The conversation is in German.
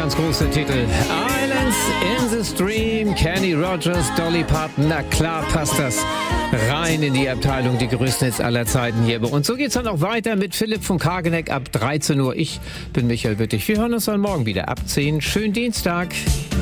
ganz große Titel. Islands in the Stream, Kenny Rogers, Dolly Parton. Na klar passt das rein in die Abteilung, die größten Hits aller Zeiten hier. Und so geht's dann auch weiter mit Philipp von Kageneck ab 13 Uhr. Ich bin Michael Wittig. Wir hören uns dann morgen wieder ab 10. Schönen Dienstag.